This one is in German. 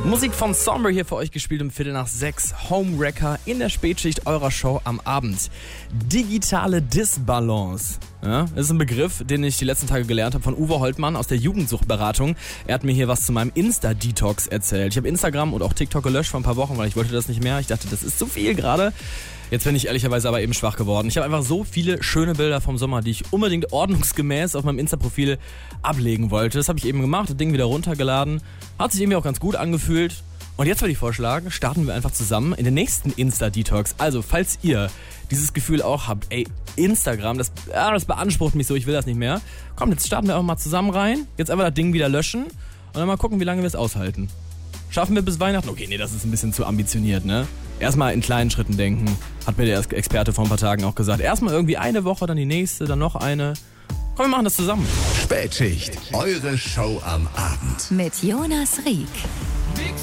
Musik von Somber hier für euch gespielt um 5:45. Homewrecker in der Spätschicht eurer Show am Abend. Digitale Disbalance. Ja, ist ein Begriff, den ich die letzten Tage gelernt habe von Uwe Holtmann aus der Jugendsuchtberatung. Er hat mir hier was zu meinem Insta-Detox erzählt. Ich habe Instagram und auch TikTok gelöscht vor ein paar Wochen, weil ich wollte das nicht mehr. Ich dachte, das ist zu viel gerade. Jetzt bin ich ehrlicherweise aber eben schwach geworden. Ich habe einfach so viele schöne Bilder vom Sommer, die ich unbedingt ordnungsgemäß auf meinem Insta-Profil ablegen wollte. Das habe ich eben gemacht, das Ding wieder runtergeladen. Hat sich irgendwie auch ganz gut angefühlt. Und jetzt würde ich vorschlagen, starten wir einfach zusammen in den nächsten Insta-Detox. Also, falls ihr dieses Gefühl auch habt, ey, Instagram, das beansprucht mich so, ich will das nicht mehr. Komm, jetzt starten wir einfach mal zusammen rein. Jetzt einfach das Ding wieder löschen und dann mal gucken, wie lange wir es aushalten. Schaffen wir bis Weihnachten? Okay, nee, das ist ein bisschen zu ambitioniert, ne? Erstmal in kleinen Schritten denken, hat mir der Experte vor ein paar Tagen auch gesagt. Erstmal irgendwie eine Woche, dann die nächste, dann noch eine. Komm, wir machen das zusammen. Spätschicht, eure Show am Abend. Mit Jonas Rieck.